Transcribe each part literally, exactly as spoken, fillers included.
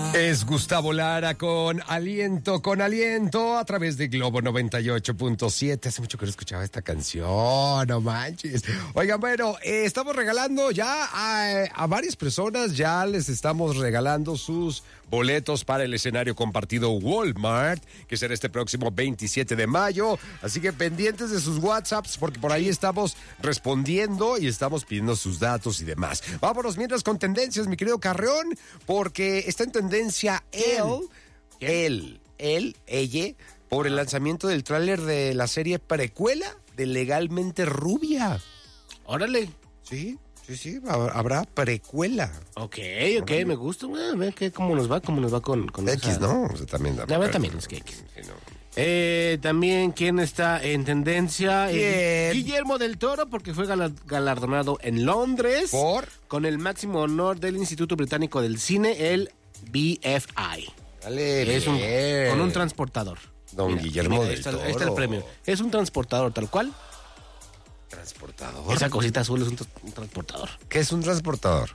Es Gustavo Lara con Aliento, con Aliento, a través de Globo noventa y ocho punto siete. Hace mucho que no escuchaba esta canción, no manches. Oigan, bueno, eh, estamos regalando ya a, a varias personas, ya les estamos regalando sus boletos para el escenario compartido Walmart, que será este próximo veintisiete de mayo. Así que pendientes de sus WhatsApps, porque por ahí estamos respondiendo y estamos pidiendo sus datos y demás. Vámonos mientras con tendencias, mi querido Carreón, porque está en tendencia él, él, él, ella, por el lanzamiento del tráiler de la serie precuela de Legalmente Rubia. Órale. Sí. Sí, sí, habrá precuela. Ok, ok, me gusta. A ver qué, cómo nos va, cómo nos va con, con X, esa... ¿no? O sea, también da. La verdad también es que X. Sí, no. eh, también, ¿quién está en tendencia? Eh, Guillermo del Toro, porque fue galardonado en Londres. ¿Por? Con el máximo honor del Instituto Británico del Cine, el B F I. Dale, es un, con un transportador. Don mira, Guillermo mira, del está, Toro. Ahí está el premio. Es un transportador tal cual. ¿Transportador? Esa cosita azul es un, tra- un transportador. ¿Qué es un transportador?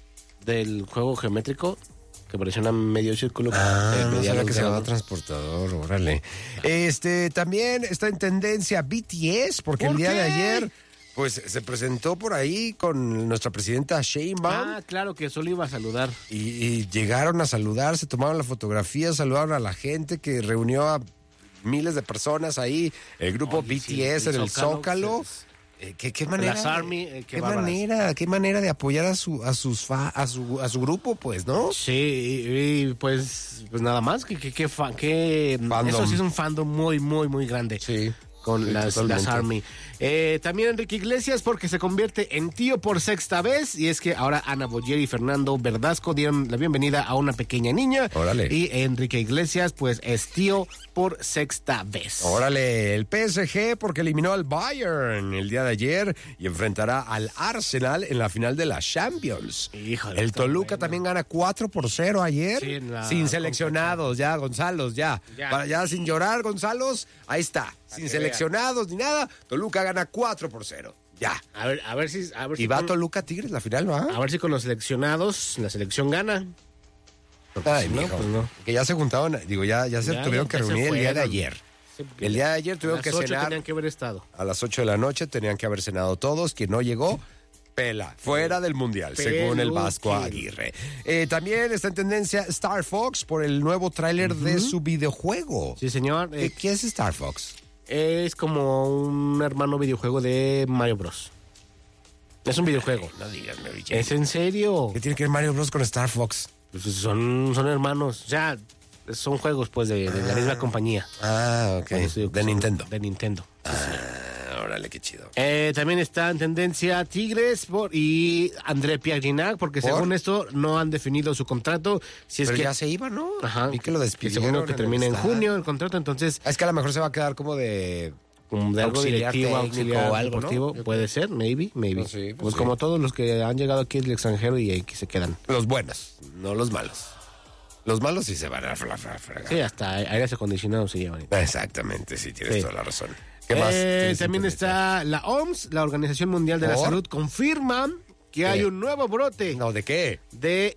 Del juego geométrico que parecía un medio círculo. Ah, eh, no sabía que se llamaba transportador, órale. Este, también está en tendencia B T S, porque ¿Por el día qué? de ayer, pues, se presentó por ahí con nuestra presidenta Sheinbaum. Ah, claro, que solo iba a saludar. Y, y llegaron a saludar, se tomaron la fotografía, saludaron a la gente que reunió a miles de personas ahí, el grupo Oye, B T S sí, en el Zócalo. Zócalo. Eh, ¿qué, qué manera? Las Army, eh, qué manera, qué manera de apoyar a su, a sus fa, a su, a su grupo, pues, ¿no? Sí, y, y pues, pues nada más que, que, que, fan, que eso sí es un fandom muy, muy, muy grande. Sí. Con sí, las, las Army. Eh, también Enrique Iglesias, porque se convierte en tío por sexta vez. Y es que ahora Ana Boyer y Fernando Verdasco dieron la bienvenida a una pequeña niña. Órale. Y Enrique Iglesias, pues, es tío por sexta vez. Órale. El P S G, porque eliminó al Bayern el día de ayer y enfrentará al Arsenal en la final de la Champions. Híjole, el Toluca bueno. también gana cuatro por cero ayer. Sí, la... Sin seleccionados, ya, Gonzalo, ya. Ya. Para, ya sin llorar, Gonzalo. Ahí está. Sin seleccionados ni nada, Toluca gana cuatro por cero. Ya. A ver, a ver si... A ver y si va con... Toluca Tigres, la final, ¿va? A ver si con los seleccionados la selección gana. Ay, si no, mijo, pues no. Que ya se juntaron, digo, ya, ya se ya, tuvieron ya que reunir el día de ayer. Sí, el día de ayer tuvieron que cenar. Tenían que haber estado. A las ocho de la noche tenían que haber cenado todos. Quien no llegó, pela, fuera del mundial, Peluque. Según el Vasco Aguirre. Eh, también está en tendencia Star Fox por el nuevo tráiler uh-huh. de su videojuego. Sí, señor. ¿Qué, eh, ¿Qué es Star Fox? Es como un hermano videojuego de Mario Bros. Es un videojuego. Ay, no digas, Mary Jane. ¿Es en serio? ¿Qué tiene que ver Mario Bros con Star Fox? Pues son, son hermanos. O sea, son juegos, pues, de, de ah. la misma compañía. Ah, ok. Bueno, de son, Nintendo. De Nintendo. Ah, sí. Órale, qué chido. Eh, también está en tendencia Tigres por, y André Pierre Gignac, porque ¿Por? según esto no han definido su contrato. Si es Pero que ya se iba, ¿no? Ajá. Y que lo despidieron. Según que termina en junio el contrato, entonces... Es que a lo mejor se va a quedar como de... Como de algo auxiliar directivo, técnico auxiliar o algo, deportivo, ¿no? puede ser, maybe, maybe. No, sí, pues pues sí. como todos los que han llegado aquí del extranjero y aquí se quedan. Los buenos, no los malos. Los malos sí se van a fregar. Sí, hasta aires acondicionados se llevan. Exactamente, sí, tienes sí. toda la razón. ¿Qué más? Eh, también está la O M S, la Organización Mundial de ¿Por? la Salud, confirma que ¿Qué? hay un nuevo brote. No, ¿de qué? De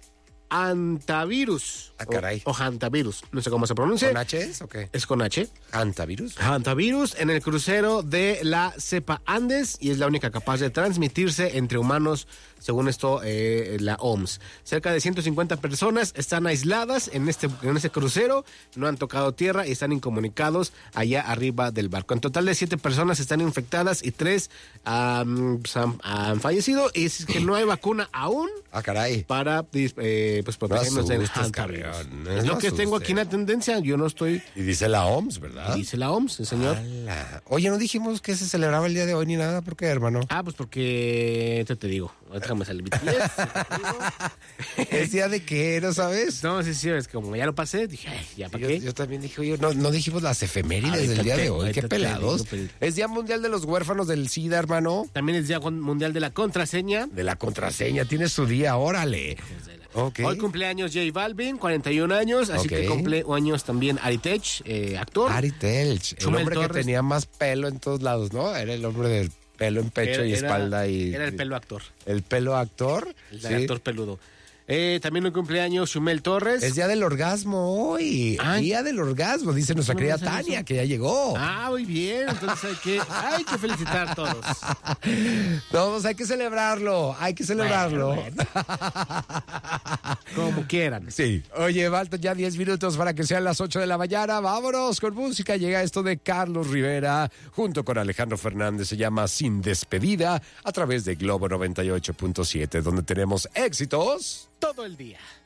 hantavirus. Ah, caray. O, o hantavirus, no sé cómo se pronuncia. ¿Con H es o qué? Es con H. ¿Hantavirus? Hantavirus en el crucero de la cepa Andes y es la única capaz de transmitirse entre humanos, según esto, eh, la O M S. Cerca de ciento cincuenta personas están aisladas en este, en este crucero, no han tocado tierra y están incomunicados allá arriba del barco. En total de siete personas están infectadas y tres um, han, han fallecido y es que no hay vacuna aún. Ah, caray. Para eh, pues protegernos del hantavirus. Es lo que tengo aquí en la tendencia, yo no estoy... Y dice la O M S, ¿verdad? Y dice la O M S, el señor. ¡Hala! Oye, no dijimos que se celebraba el día de hoy ni nada, ¿por qué, hermano? Ah, pues porque, te, te digo, déjame salir. ¿Es día de qué, no sabes? No, sí, sí, es que como ya lo pasé, dije, ay, ¿ya para yo, qué? Yo también dije, oye, no, no dijimos las efemérides del día de hoy, qué pelados. Digo, es Día Mundial de los Huérfanos del SIDA, hermano. También es Día Mundial de la Contraseña. De la contraseña, tiene su día, órale. Okay. Hoy cumpleaños J Balvin, cuarenta y un años, así okay. que cumpleaños también Ari Telch, eh, actor. Ari Telch, el hombre Torres. Que tenía más pelo en todos lados, ¿no? Era el hombre del pelo en pecho era, y espalda y... Era el pelo actor. ¿El pelo actor? El sí. actor peludo. Eh, también un cumpleaños Shumel Torres. Es día del orgasmo hoy. Ay. Día del orgasmo, dice nuestra No querida me sabía Tania, eso. que ya llegó. Ah, muy bien. Entonces hay que, hay que felicitar a todos. Todos hay que celebrarlo, hay que celebrarlo. Bueno, Como quieran. Sí. Oye, faltan ya diez minutos para que sean las ocho de la mañana. Vámonos con música. Llega esto de Carlos Rivera junto con Alejandro Fernández. Se llama Sin Despedida a través de Globo noventa y ocho punto siete, donde tenemos éxitos Todo el día.